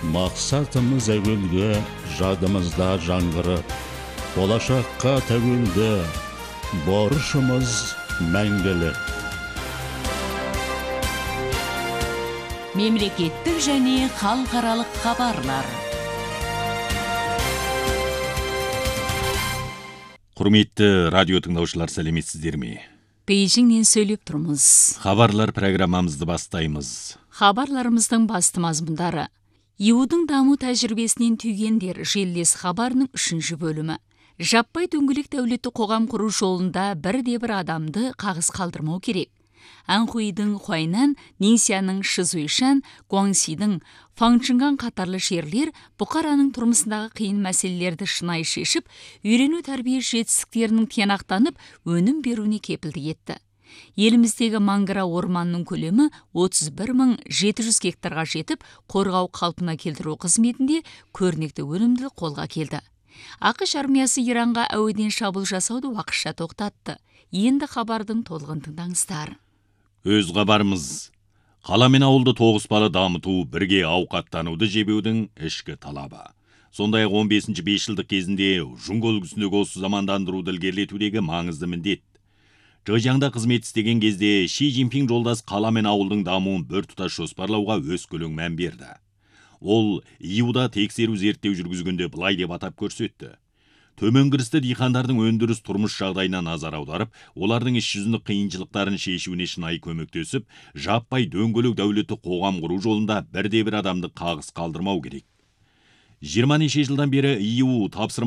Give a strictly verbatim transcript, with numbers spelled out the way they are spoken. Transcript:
Мақсатымыз әуелгі, жадымызда жаңғырып, болашаққа тәуелді, борышымыз мәңгілік. Мемлекеттік және халықаралық хабарлар. Құрметті радио тыңдаушылар, сәлеметсіздер ме? Бейжіңнен сөйлеп тұрмыз. Хабарлар программамызды бастаймыз. Хабарларымыздың басты мазмұндары: и у-дың даму тәжірибесінен түйгендер желілес хабарының үшінші бөлімі. Жаппай дөңгелек дәулетті қоғам құру жолында бірде-бір адамды қағыс қалдырмау керек. Анхуйдың Хуайнан, Нинсяның Шизуйшан, Гуаңсидің Фаңчынган қатарлы жерлер бұқараның тұрмысындағы қиын мәселелерді шынайы шешіп, үйрену тәрбие жетістіктерінің тиянақтанып, өнім беруіне кепілдік етті. Еліміздегі мангыра орманның көлемі отыз бір мың жеті жүз гектарға жетіп, қорғау қалпына келтіру қызметінде көрнекті өнімділік қолға келді. ақш армиясы Иранға әуеден шабуыл жасауды уақытша тоқтатты. Енді хабардың толығын тыңдаңыздар. Өз хабарымыз: қала мен ауылды тоғыспалы дамыту, бірге ауқаттануды жебеудің ішкі талабы. Сондай-ақ он бесінші бесжылдық кезінде жұңғы үлгісіндегі осы замандандыруды ілгерілетудегі маңызды міндет. Жыжаңда қызмет істеген кезде Ши Цзиньпин жолдас қала мен ауылдың дамуын бір тұтас жоспарлауға өз көлең мән берді. Ол и у-да тексеру зерттеу жүргізгенде былай деп атап көрсетті: төмен кірісті диқандардың өндіріс тұрмыс жағдайына назар аударып, олардың іс жүзіндік қиыншылықтарын шешуіне шынайы көмектесіп, жаппай дөңгелек дәулетті қоғам құру жолында бірде-бір адамды қағыс қалдырмау керек. жиырма неше жылдан бері и у тапсырма